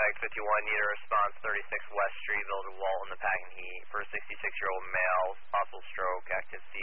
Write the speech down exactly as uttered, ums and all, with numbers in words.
X fifty-one, need a response, thirty-six West Street, Village of Walton, the Pack and Heat, for a sixty-six-year-old male, possible stroke, active C